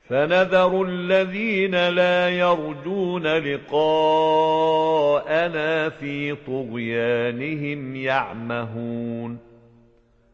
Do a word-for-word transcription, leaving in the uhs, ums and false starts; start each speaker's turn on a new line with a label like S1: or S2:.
S1: فنذر الذين لا يرجون لقاءنا في طغيانهم يعمهون